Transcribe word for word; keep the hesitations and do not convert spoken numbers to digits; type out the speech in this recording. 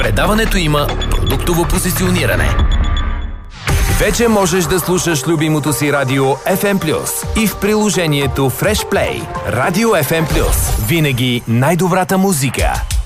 предаването има продуктово позициониране. Вече можеш да слушаш любимото си радио еф ем плюс и в приложението Fresh Play. Радио еф ем плюс. Винаги най-добрата музика.